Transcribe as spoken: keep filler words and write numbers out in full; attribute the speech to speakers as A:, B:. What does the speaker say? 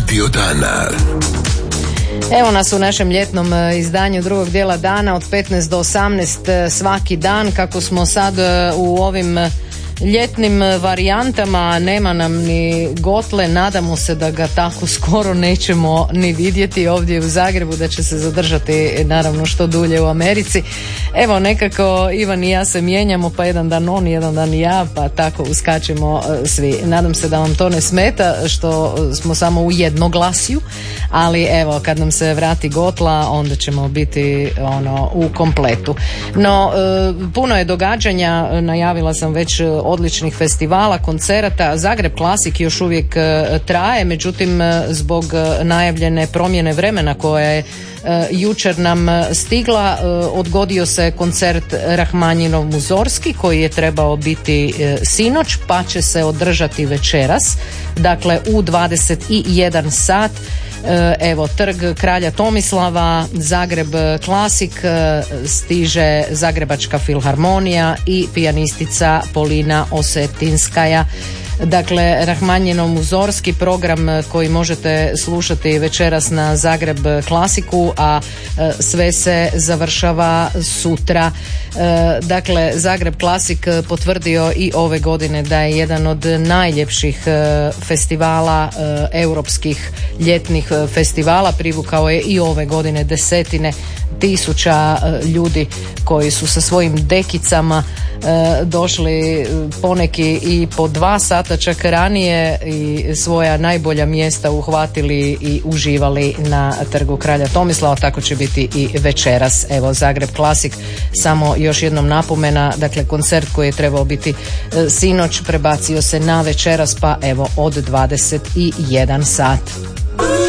A: Radio Dana.
B: Evo nas u našem ljetnom izdanju drugog dijela dana od petnaest do osamnaest svaki dan. Kako smo sad u ovim ljetnim varijantama, nema nam ni Gotle, nadamo se da ga tako skoro nećemo ni vidjeti ovdje u Zagrebu, da će se zadržati naravno što dulje u Americi. Evo nekako Ivan i ja se mijenjamo, pa jedan dan on, jedan dan ja, pa tako uskačemo svi. Nadam se da vam to ne smeta što smo samo u jednoglasju, ali evo kad nam se vrati Gotla onda ćemo biti ono u kompletu. No puno je događanja, najavila sam već odličnih festivala, koncerata. Zagreb Classic još uvijek traje, međutim zbog najavljene promjene vremena koja je jučer nam stigla, odgodio se koncert Rahmanjinov Muzorski koji je trebao biti sinoć, pa će se održati večeras, dakle u dvadeset jedan sat. Evo, Trg kralja Tomislava, Zagreb Classic, stiže Zagrebačka filharmonija i pijanistica Polina Osetinskaja. Dakle, Rahmanjinov Muzorski, program koji možete slušati večeras na Zagreb Klasiku, a sve se završava sutra. Dakle, Zagreb Classic potvrdio i ove godine da je jedan od najljepših festivala, europskih ljetnih festivala. Privukao je i ove godine desetine tisuća ljudi koji su sa svojim dekicama došli poneki i po dva sata čak ranije i svoja najbolja mjesta uhvatili i uživali na Trgu kralja Tomislava. Tako će biti i večeras. Evo, Zagreb Classic, samo još jednom napomena, dakle koncert koji je trebao biti sinoć prebacio se na večeras, pa evo od dvadeset jedan sat.